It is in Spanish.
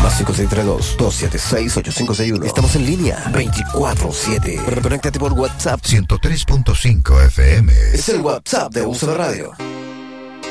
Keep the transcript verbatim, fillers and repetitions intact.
Más cinco seis tres dos, dos siete seis, ocho cinco seis uno. Estamos en línea veinticuatro siete. Conéctate por WhatsApp ciento tres punto cinco F M. Es el WhatsApp de U C B Radio.